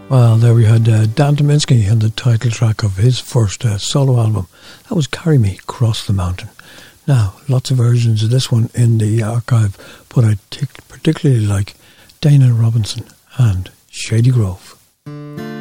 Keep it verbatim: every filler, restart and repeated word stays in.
Well, there we had uh, Dan Tyminski and the title track of his first uh, solo album. That was Carry Me Across the Mountain. Now, lots of versions of this one in the archive, but I t- particularly like Dana Robinson and Shady Grove.